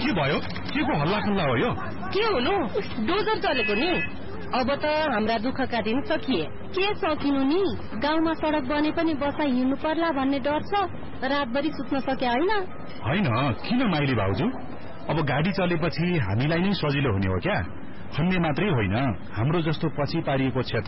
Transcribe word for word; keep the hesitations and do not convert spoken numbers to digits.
के भयो? के को हल्ला खल्ला हो यो? के हुनु? डोजर चलेको नि। अब त हाम्रा दुःखका दिन सकिए। के सकिनु नि? गाउँमा सडक बने पनि बसा हिँड्नु पर्ला भन्ने डर छ। रातभरि सुत्न सके होइन? होइन, किन माइली भाउजू? अब गाडी चलेपछि हामीलाई नै सजिलो हुने हो क्या? खन्ने मात्रै होइन, हाम्रो जस्तो पछि पारिएको क्षेत्र